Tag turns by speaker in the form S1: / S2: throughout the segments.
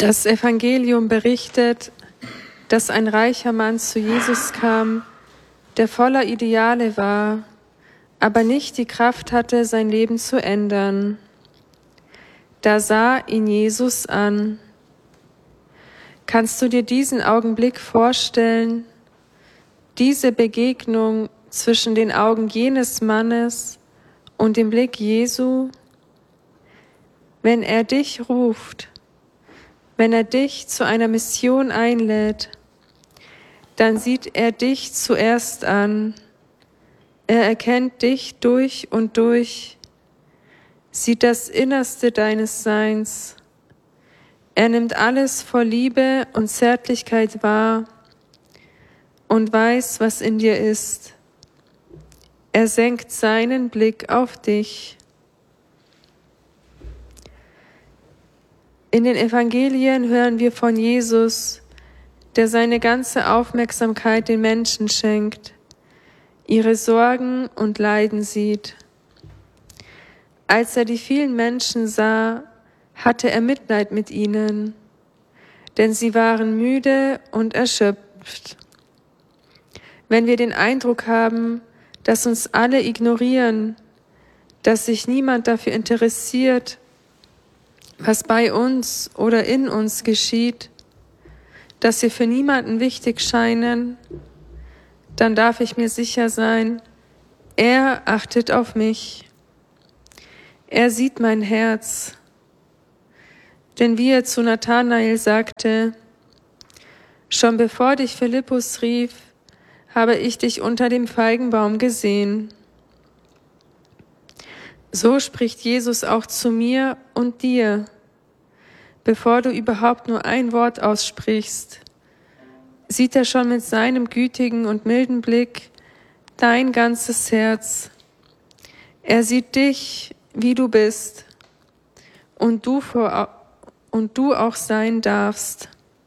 S1: Das Evangelium berichtet, dass ein reicher Mann zu Jesus kam, der voller Ideale war, aber nicht die Kraft hatte, sein Leben zu ändern. Da sah ihn Jesus an. Kannst du dir diesen Augenblick vorstellen, diese Begegnung zwischen den Augen jenes Mannes und dem Blick Jesu? Wenn er dich ruft, wenn er dich zu einer Mission einlädt, dann sieht er dich zuerst an. Er erkennt dich durch und durch, sieht das Innerste deines Seins. Er nimmt alles voll Liebe und Zärtlichkeit wahr und weiß, was in dir ist. Er senkt seinen Blick auf dich. In den Evangelien hören wir von Jesus, der seine ganze Aufmerksamkeit den Menschen schenkt, ihre Sorgen und Leiden sieht. Als er die vielen Menschen sah, hatte er Mitleid mit ihnen, denn sie waren müde und erschöpft. Wenn wir den Eindruck haben, dass uns alle ignorieren, dass sich niemand dafür interessiert, was bei uns oder in uns geschieht, dass wir für niemanden wichtig scheinen, dann darf ich mir sicher sein, er achtet auf mich. Er sieht mein Herz. Denn wie er zu Nathanael sagte, schon bevor dich Philippus rief, habe ich dich unter dem Feigenbaum gesehen. So spricht Jesus auch zu mir und dir, bevor du überhaupt nur ein Wort aussprichst, sieht er schon mit seinem gütigen und milden Blick dein ganzes Herz. Er sieht dich, wie du bist, und du auch sein darfst.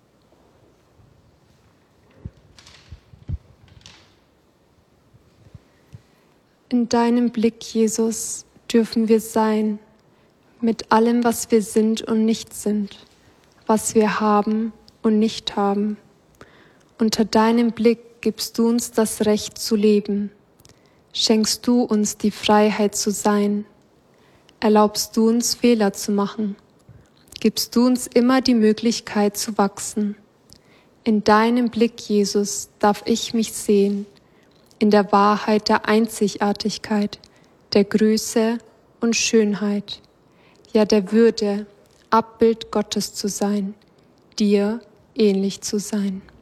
S2: In deinem Blick, Jesus, dürfen wir sein, mit allem, was wir sind und nicht sind, was wir haben und nicht haben. Unter deinem Blick gibst du uns das Recht zu leben. Schenkst du uns die Freiheit zu sein. Erlaubst du uns Fehler zu machen. Gibst du uns immer die Möglichkeit zu wachsen. In deinem Blick, Jesus, darf ich mich sehen, in der Wahrheit der Einzigartigkeit, der Größe und Schönheit, ja der Würde, Abbild Gottes zu sein, dir ähnlich zu sein.